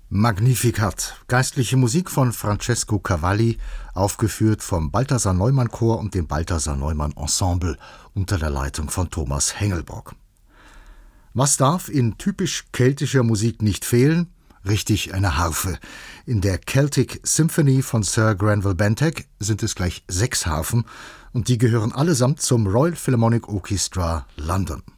Magnificat, geistliche Musik von Francesco Cavalli, aufgeführt vom Balthasar Neumann Chor und dem Balthasar Neumann Ensemble unter der Leitung von Thomas Hengelbock. Was darf in typisch keltischer Musik nicht fehlen? Richtig, eine Harfe. In der Celtic Symphony von Sir Granville Bentinck sind es gleich 6 Harfen und die gehören allesamt zum Royal Philharmonic Orchestra London.